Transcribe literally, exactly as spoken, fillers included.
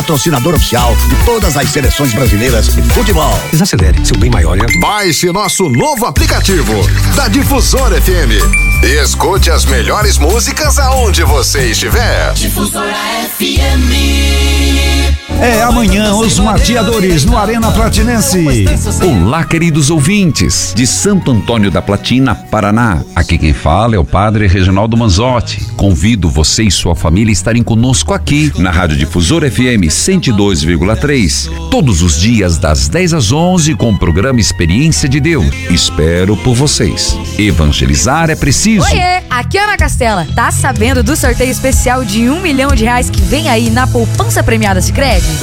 patrocinador oficial de todas as seleções brasileiras de futebol. Desacelere, seu bem maior, né? Baixe nosso novo aplicativo da Difusora F M e escute as melhores músicas aonde você estiver. Difusora F M. É amanhã os Mateadores no Arena Platinense. Olá, queridos ouvintes de Santo Antônio da Platina, Paraná. Aqui quem fala é o Padre Reginaldo Manzotti. Convido você e sua família a estarem conosco aqui na Rádio Difusora F M cento e dois vírgula três, todos os dias das dez às onze com o programa Experiência de Deus. Espero por vocês. Evangelizar é preciso. Oiê, aqui é Ana Castela. Tá sabendo do sorteio especial de um milhão de reais que vem aí na poupança premiada Sicredi?